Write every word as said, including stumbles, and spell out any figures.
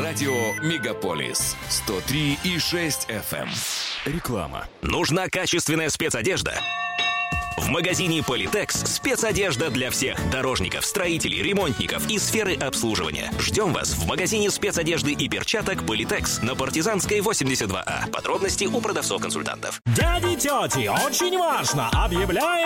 Радио Мегаполис сто три и шесть эф эм. Реклама. Нужна качественная спецодежда? В магазине Политекс спецодежда для всех дорожников, строителей, ремонтников и сферы обслуживания. Ждем вас в магазине спецодежды и перчаток Политекс на Партизанской восемьдесят два А. Подробности у продавцов-консультантов. Дяди, тети, очень важно! Объявляем